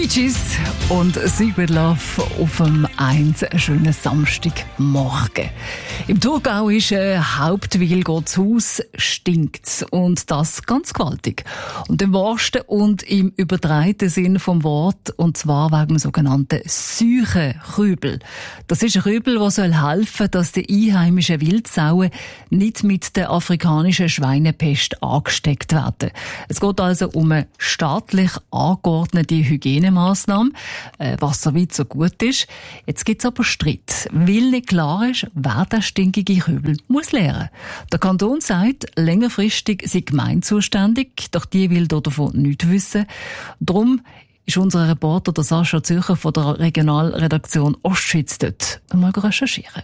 Bee Gees und Secret Love auf dem 1 schönen Samstagmorgen. Im Thurgau ist Hauptwil zu Haus, stinkt und das ganz gewaltig. Und im wahrsten und im übertreiten Sinn vom Wort, und zwar wegen dem sogenannten Seuchenkübel. Das ist ein Kübel, der helfen soll, dass die einheimischen Wildsauen nicht mit der afrikanischen Schweinepest angesteckt werden. Es geht also um eine staatlich angeordnete Hygienemaßnahme, was soweit so gut ist. Jetzt gibt es aber Streit, weil nicht klar ist, wer der stinkige Kübel muss leeren. Der Kanton sagt, längerfristig sei die Gemeinde zuständig, doch die will davon nichts wissen. Darum ist unser Reporter, der Sascha Zürcher von der Regionalredaktion Ostschweiz, dort einmal recherchieren.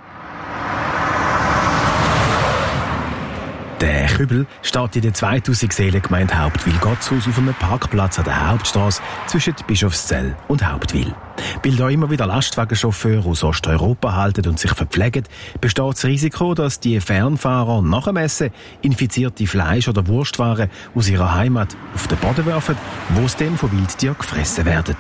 Der Kübel steht in der 2000 Seelengemeinde Hauptwil-Gottshaus auf einem Parkplatz an der Hauptstrasse zwischen Bischofszell und Hauptwil. Weil da immer wieder Lastwagenchauffeure aus Osteuropa halten und sich verpflegen, besteht das Risiko, dass die Fernfahrer nach dem Essen infizierte Fleisch- oder Wurstwaren aus ihrer Heimat auf den Boden werfen, wo es dann von Wildtieren gefressen werden.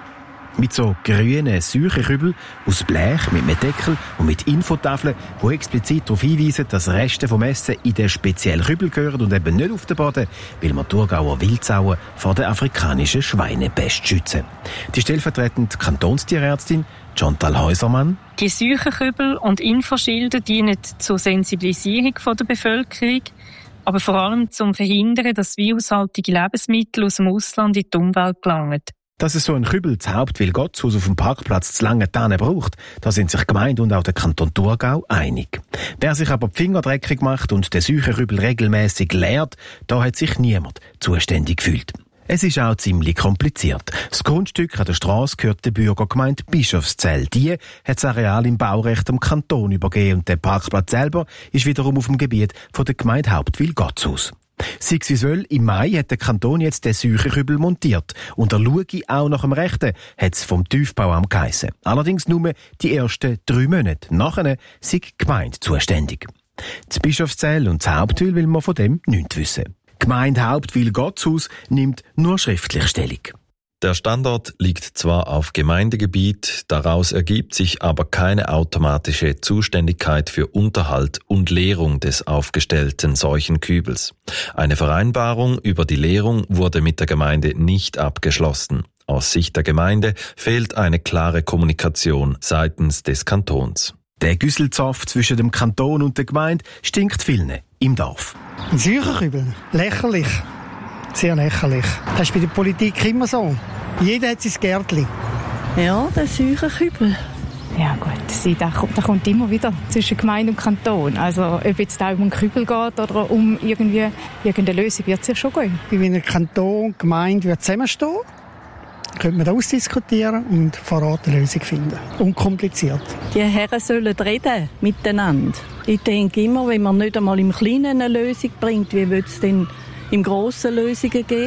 Mit so grünen Seuchenkübel aus Blech, mit einem Deckel und mit Infotafeln, die explizit darauf hinweisen, dass Reste vom Essen in den speziellen Kübel gehören und eben nicht auf den Boden, weil man Thurgauer Wildsauen vor der afrikanischen Schweinepest schützen. Die stellvertretende Kantonstierärztin Chantal Häusermann: Die Seuchenkübel und Infoschilder dienen zur Sensibilisierung der Bevölkerung, aber vor allem zum Verhindern, dass virushaltige Lebensmittel aus dem Ausland in die Umwelt gelangen. Dass es so ein Kübel zu Hauptwil-Gottshaus auf dem Parkplatz zu Langenthal braucht, da sind sich Gemeinde und auch der Kanton Thurgau einig. Wer sich aber die Finger dreckig macht und den Seuchenkübel regelmäßig leert, da hat sich niemand zuständig gefühlt. Es ist auch ziemlich kompliziert. Das Grundstück an der Strasse gehört der Bürgergemeinde Bischofszell. Die hat das Areal im Baurecht dem Kanton übergeben und der Parkplatz selber ist wiederum auf dem Gebiet von der Gemeinde Hauptwil-Gottshaus. Sei es wie soll, im Mai hat der Kanton jetzt den Seuchenkübel montiert. Und der Schaue auch nach dem Rechten hat es vom Tiefbauamt geheissen. Allerdings nur die ersten 3 Monate. Nachher sei die Gemeinde zuständig. Das Bischofszell und das Hauptwil will man von dem nichts wissen. Die Gemeinde Hauptwil-Gottshaus nimmt nur schriftlich Stellung. Der Standort liegt zwar auf Gemeindegebiet, daraus ergibt sich aber keine automatische Zuständigkeit für Unterhalt und Leerung des aufgestellten Seuchenkübels. Eine Vereinbarung über die Leerung wurde mit der Gemeinde nicht abgeschlossen. Aus Sicht der Gemeinde fehlt eine klare Kommunikation seitens des Kantons. Der Güsselzoff zwischen dem Kanton und der Gemeinde stinkt vielen im Dorf. Ein Seuchenkübel? Lächerlich. Sehr lächerlich. Das ist bei der Politik immer so. Jeder hat sein Gärtchen. Ja, der Seuchenkübel. Ja gut, da kommt immer wieder zwischen Gemeinde und Kanton. Also ob jetzt auch um einen Kübel geht oder um irgendeine Lösung, wird es ja schon gehen. Wenn ein Kanton und Gemeinde zusammenstehen, könnte man da ausdiskutieren und vor Ort eine Lösung finden. Unkompliziert. Die Herren sollen reden miteinander. Ich denke immer, wenn man nicht einmal im Kleinen eine Lösung bringt, wie wird es denn im Grossen Lösungen geben?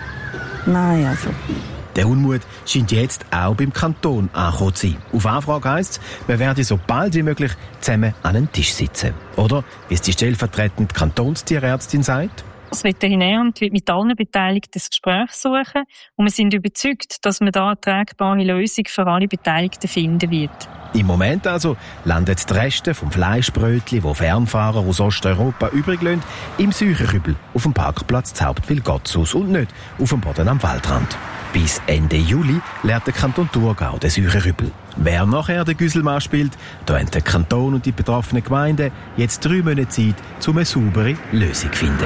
Nein, also. Der Unmut scheint jetzt auch beim Kanton angekommen zu sein. Auf Anfrage heisst es, wir werden so bald wie möglich zusammen an einem Tisch sitzen. Oder, wie es die stellvertretende Kantonstierärztin sagt: Das Veterinäramt wird mit allen Beteiligten das Gespräch suchen und wir sind überzeugt, dass man da eine tragbare Lösung für alle Beteiligten finden wird. Im Moment also landen die Reste vom Fleischbrötchen, wo Fernfahrer aus Osteuropa übrig lassen, im Seuchenkübel auf dem Parkplatz zu Hauptwil-Gottshaus und nicht auf dem Boden am Waldrand. Bis Ende Juli leert der Kanton Thurgau den Seuchenkübel. Wer nachher den Güsselmann spielt, da haben der Kanton und die betroffenen Gemeinden jetzt 3 Monate Zeit, um eine saubere Lösung zu finden.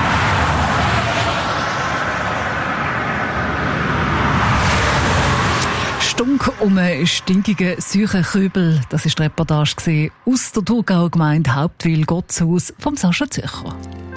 Stunk um einen stinkigen Seuchenkübel. Das war die Reportage aus der Thurgauer Gemeinde Hauptwil-Gottshaus vom Sascha Zürcher.